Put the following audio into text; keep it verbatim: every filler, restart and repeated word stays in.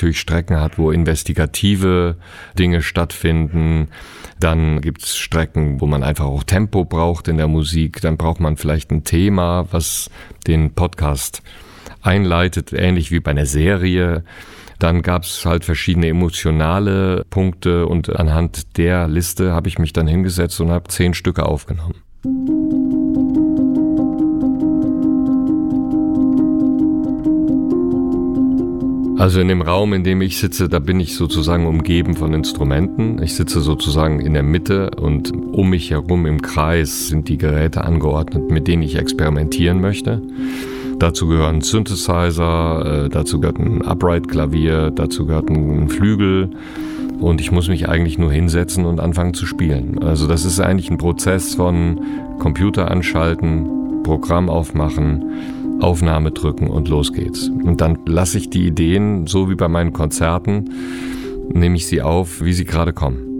natürlich Strecken hat, wo investigative Dinge stattfinden. Dann gibt's Strecken, wo man einfach auch Tempo braucht in der Musik. Dann braucht man vielleicht ein Thema, was den Podcast einleitet, ähnlich wie bei einer Serie. Dann gab's halt verschiedene emotionale Punkte und anhand der Liste habe ich mich dann hingesetzt und habe zehn Stücke aufgenommen. Also in dem Raum, in dem ich sitze, da bin ich sozusagen umgeben von Instrumenten. Ich sitze sozusagen in der Mitte und um mich herum im Kreis sind die Geräte angeordnet, mit denen ich experimentieren möchte. Dazu gehören Synthesizer, äh, dazu gehört ein Upright-Klavier, dazu gehört ein Flügel und ich muss mich eigentlich nur hinsetzen und anfangen zu spielen. Also das ist eigentlich ein Prozess von Computer anschalten, Programm aufmachen, Aufnahme drücken und los geht's. Und dann lasse ich die Ideen, so wie bei meinen Konzerten, nehme ich sie auf, wie sie gerade kommen.